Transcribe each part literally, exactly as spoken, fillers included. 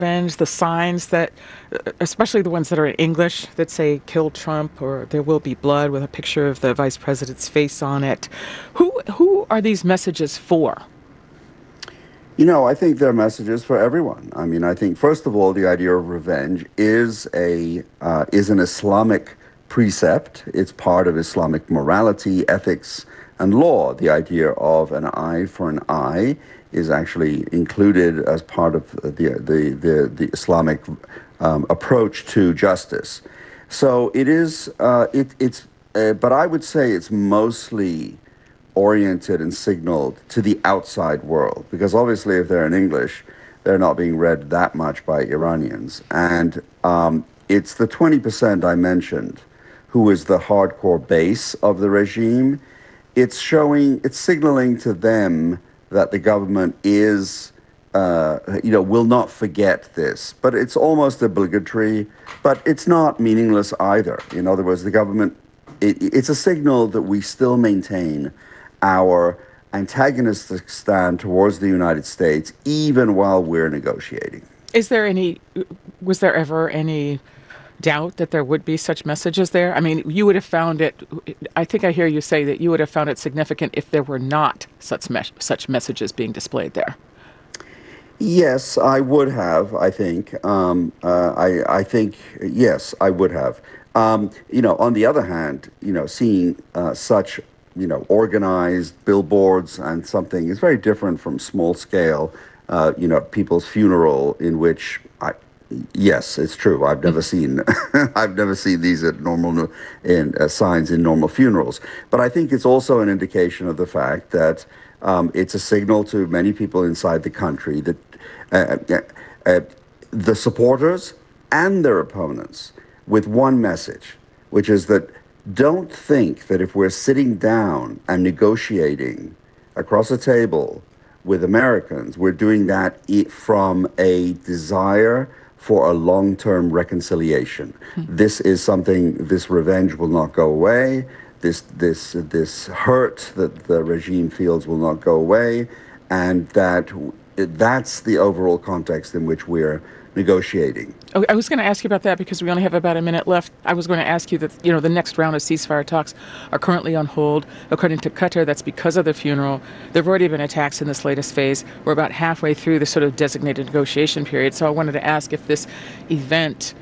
revenge, the signs that, uh, especially the ones that are in English that say "Kill Trump" or "There will be blood" with a picture of the vice president's face on it. Who who are these messages for? You know, I think they're messages for everyone. I mean, I think first of all, the idea of revenge is a uh, is an Islamic precept. It's part of Islamic morality, ethics, and law. The idea of an eye for an eye is actually included as part of the the the, the Islamic um, approach to justice. So it is. Uh, it, it's. Uh, but I would say it's mostly oriented and signaled to the outside world, because obviously if they're in English, they're not being read that much by Iranians. And um, it's the twenty percent I mentioned who is the hardcore base of the regime. It's showing, it's signaling to them that the government is, uh, you know, will not forget this. But it's almost obligatory, but it's not meaningless either. In other words, the government, it, it's a signal that we still maintain our antagonistic stand towards the United States, even while we're negotiating. Is there any, was there ever any doubt that there would be such messages there? I mean, you would have found it, I think I hear you say that you would have found it significant if there were not such, mes- such messages being displayed there. Yes, I would have, I think. Um, uh, I, I think, yes, I would have. Um, you know, on the other hand, you know, seeing uh, such you know, organized billboards and something is very different from small scale, uh, you know, people's funeral in which I, yes, it's true. I've never seen, I've never seen these at normal, in uh, signs in normal funerals. But I think it's also an indication of the fact that um, it's a signal to many people inside the country that uh, uh, uh, the supporters and their opponents with one message, which is that don't think that if we're sitting down and negotiating across a table with Americans, we're doing that from a desire for a long-term reconciliation. Mm-hmm. This is something, this revenge will not go away. This, this, this hurt that the regime feels will not go away. And that that's the overall context in which we're negotiating. Oh, I was going to ask you about that because we only have about a minute left. I was going to ask you that, you know, the next round of ceasefire talks are currently on hold. According to Qatar, that's because of the funeral. There have already been attacks in this latest phase. We're about halfway through the sort of designated negotiation period. So I wanted to ask if this event,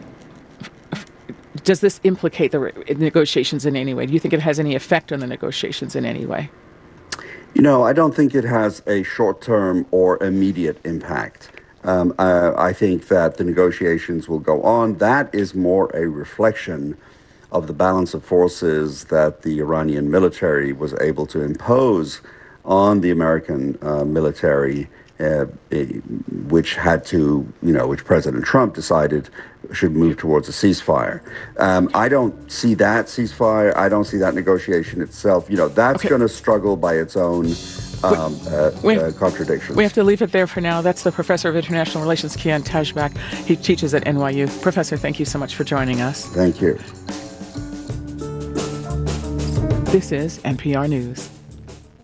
does this implicate the re- negotiations in any way? Do you think it has any effect on the negotiations in any way? You know, I don't think it has a short-term or immediate impact. Um, uh, I think that the negotiations will go on. That is more a reflection of the balance of forces that the Iranian military was able to impose on the American uh, military, uh, which had to, you know, which President Trump decided should move towards a ceasefire. Um, I don't see that ceasefire. I don't see that negotiation itself. You know, that's okay. going to struggle by its own Um, uh, we, uh, contradictions. We have to leave it there for now. That's the Professor of International Relations, Kian Tajbak. He teaches at N Y U. Professor, thank you so much for joining us. Thank you. This is N P R News.